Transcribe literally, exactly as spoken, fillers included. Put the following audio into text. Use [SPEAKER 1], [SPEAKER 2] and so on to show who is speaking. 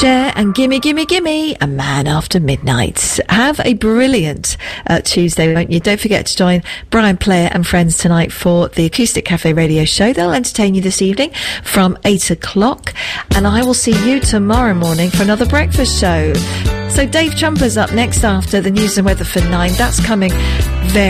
[SPEAKER 1] Cher and Gimme Gimme Gimme, A Man After Midnight. Have a brilliant uh, Tuesday, won't you? Don't forget to join Brian Player and friends tonight for the Acoustic Cafe radio show. They'll entertain you this evening from eight o'clock, and I will see you tomorrow morning for another breakfast show. So Dave Trumper's up next after the news and weather for nine. That's coming very